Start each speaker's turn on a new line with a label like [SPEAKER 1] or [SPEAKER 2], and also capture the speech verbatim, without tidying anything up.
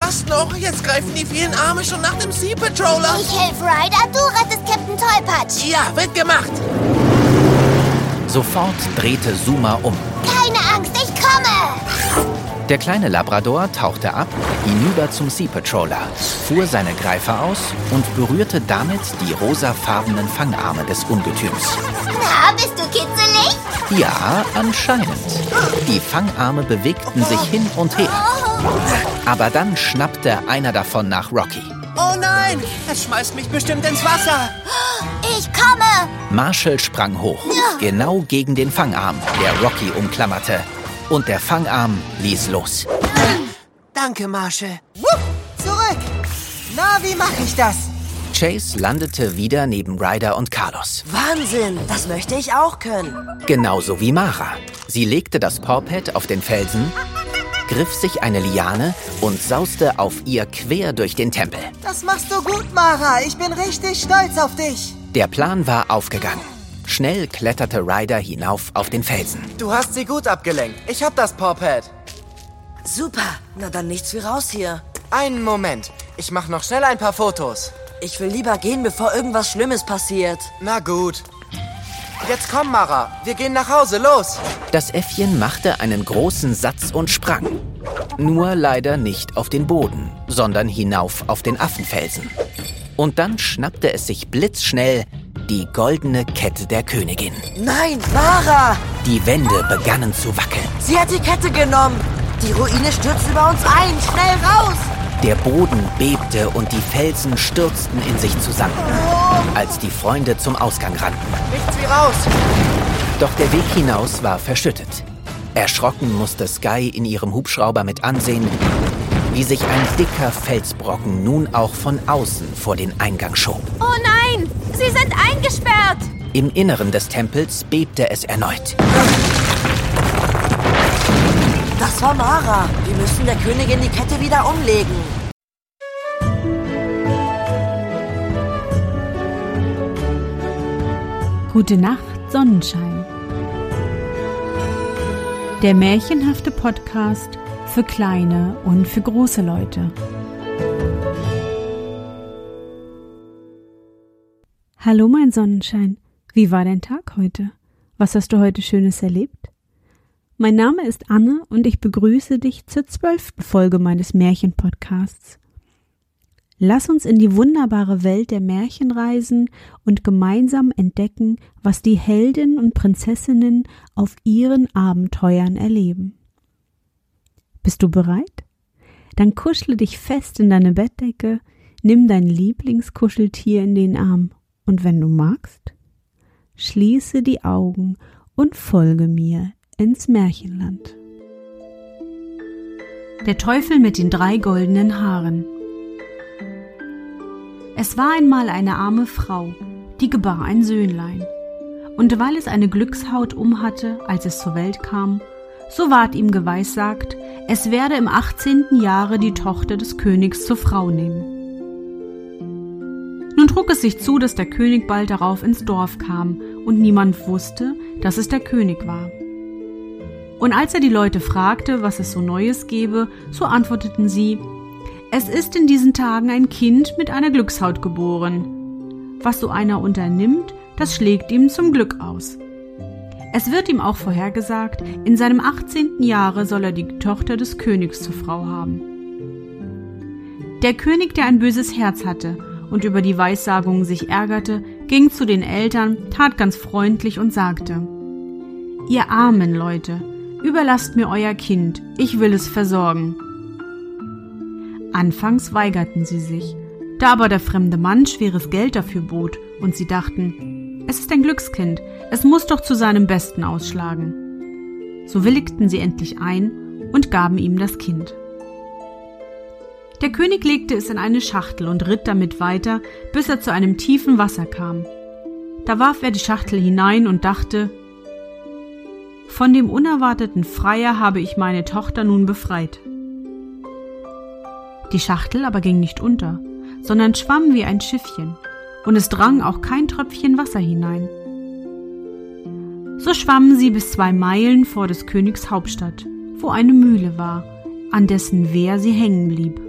[SPEAKER 1] Was noch? Jetzt greifen die vielen Arme schon nach dem Sea Patroller.
[SPEAKER 2] Ich helfe Ryder, du rettest Captain Tollpatsch.
[SPEAKER 1] Ja, wird gemacht.
[SPEAKER 3] Sofort drehte Zuma um.
[SPEAKER 2] Keine Angst, ich komme.
[SPEAKER 3] Der kleine Labrador tauchte ab, hinüber zum Sea Patroller, fuhr seine Greifer aus und berührte damit die rosafarbenen Fangarme des Ungetüms.
[SPEAKER 2] Na, bist du kitzelig?
[SPEAKER 3] Ja, anscheinend. Die Fangarme bewegten sich hin und her. Aber dann schnappte einer davon nach Rocky.
[SPEAKER 1] Oh nein, es schmeißt mich bestimmt ins Wasser.
[SPEAKER 2] Ich komme.
[SPEAKER 3] Marshall sprang hoch, genau gegen den Fangarm, der Rocky umklammerte. Und der Fangarm ließ los.
[SPEAKER 1] Danke, Marshall.
[SPEAKER 4] Wupp, zurück. Na, wie mache ich das?
[SPEAKER 3] Chase landete wieder neben Ryder und Carlos.
[SPEAKER 4] Wahnsinn, das möchte ich auch können.
[SPEAKER 3] Genauso wie Mara. Sie legte das Pawpad auf den Felsen, griff sich eine Liane und sauste auf ihr quer durch den Tempel.
[SPEAKER 4] Das machst du gut, Mara. Ich bin richtig stolz auf dich.
[SPEAKER 3] Der Plan war aufgegangen. Schnell kletterte Ryder hinauf auf den Felsen.
[SPEAKER 5] Du hast sie gut abgelenkt. Ich hab das Pawpad.
[SPEAKER 4] Super, na dann nichts wie raus hier.
[SPEAKER 5] Einen Moment. Ich mach noch schnell ein paar Fotos.
[SPEAKER 4] Ich will lieber gehen, bevor irgendwas Schlimmes passiert.
[SPEAKER 5] Na gut. Jetzt komm, Mara. Wir gehen nach Hause. Los.
[SPEAKER 3] Das Äffchen machte einen großen Satz und sprang. Nur leider nicht auf den Boden, sondern hinauf auf den Affenfelsen. Und dann schnappte es sich blitzschnell die goldene Kette der Königin.
[SPEAKER 4] Nein, Mara!
[SPEAKER 3] Die Wände begannen zu wackeln.
[SPEAKER 4] Sie hat die Kette genommen. Die Ruine stürzt über uns ein. Schnell raus!
[SPEAKER 3] Der Boden bebte und die Felsen stürzten in sich zusammen, als die Freunde zum Ausgang rannten.
[SPEAKER 5] Nichts wie raus!
[SPEAKER 3] Doch der Weg hinaus war verschüttet. Erschrocken musste Sky in ihrem Hubschrauber mit ansehen, wie sich ein dicker Felsbrocken nun auch von außen vor den Eingang schob.
[SPEAKER 2] Oh nein, sie sind eingesperrt.
[SPEAKER 3] Im Inneren des Tempels bebte es erneut.
[SPEAKER 4] Das war Mara. Wir müssen der Königin die Kette wieder umlegen.
[SPEAKER 6] Gute Nacht, Sonnenschein. Der märchenhafte Podcast für kleine und für große Leute. Hallo mein Sonnenschein, wie war dein Tag heute? Was hast du heute Schönes erlebt? Mein Name ist Anne und ich begrüße dich zur zwölften Folge meines Märchenpodcasts. Lass uns in die wunderbare Welt der Märchen reisen und gemeinsam entdecken, was die Heldinnen und Prinzessinnen auf ihren Abenteuern erleben. Bist du bereit? Dann kuschle dich fest in deine Bettdecke, nimm dein Lieblingskuscheltier in den Arm und wenn du magst, schließe die Augen und folge mir ins Märchenland. Der Teufel mit den drei goldenen Haaren. Es war einmal eine arme Frau, die gebar ein Söhnlein. Und weil es eine Glückshaut umhatte, als es zur Welt kam, so ward ihm geweissagt, es werde im achtzehnten Jahre die Tochter des Königs zur Frau nehmen. Nun trug es sich zu, dass der König bald darauf ins Dorf kam und niemand wusste, dass es der König war. Und als er die Leute fragte, was es so Neues gebe, so antworteten sie: Es ist in diesen Tagen ein Kind mit einer Glückshaut geboren. Was so einer unternimmt, das schlägt ihm zum Glück aus. Es wird ihm auch vorhergesagt, in seinem achtzehnten Jahre soll er die Tochter des Königs zur Frau haben. Der König, der ein böses Herz hatte und über die Weissagung sich ärgerte, ging zu den Eltern, tat ganz freundlich und sagte: Ihr armen Leute, überlasst mir euer Kind, ich will es versorgen. Anfangs weigerten sie sich, da aber der fremde Mann schweres Geld dafür bot und sie dachten, es ist ein Glückskind, es muss doch zu seinem Besten ausschlagen. So willigten sie endlich ein und gaben ihm das Kind. Der König legte es in eine Schachtel und ritt damit weiter, bis er zu einem tiefen Wasser kam. Da warf er die Schachtel hinein und dachte: Von dem unerwarteten Freier habe ich meine Tochter nun befreit. Die Schachtel aber ging nicht unter, sondern schwamm wie ein Schiffchen, und es drang auch kein Tröpfchen Wasser hinein. So schwammen sie bis zwei Meilen vor des Königs Hauptstadt, wo eine Mühle war, an dessen Wehr sie hängen blieb.